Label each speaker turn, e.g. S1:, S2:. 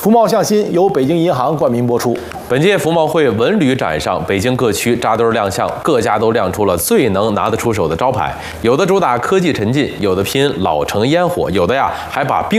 S1: 福茂向新由北京银行冠名播出。
S2: 本届福茂会文旅展上，北京各区扎堆亮相，各家都亮出了最能拿得出手的招牌。有的主打科技沉浸，有的拼老城烟火，有的呀还把